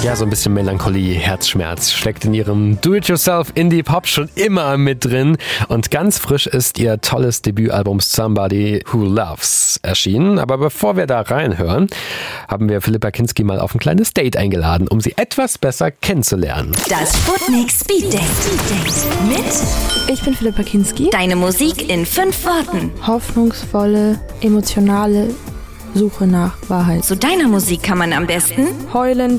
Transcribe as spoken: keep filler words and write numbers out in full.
Ja, so ein bisschen Melancholie, Herzschmerz steckt in ihrem Do-It-Yourself-Indie-Pop schon immer mit drin. Und ganz frisch ist ihr tolles Debütalbum Somebody Who Loves erschienen. Aber bevor wir da reinhören, haben wir Philippa Kinski mal auf ein kleines Date eingeladen, um sie etwas besser kennenzulernen. Das Sputnik Speed Date mit Ich bin Philippa Kinski. Deine Musik in fünf Worten. Hoffnungsvolle, emotionale Suche nach Wahrheit. Zu deiner Musik kann man am besten Heulen,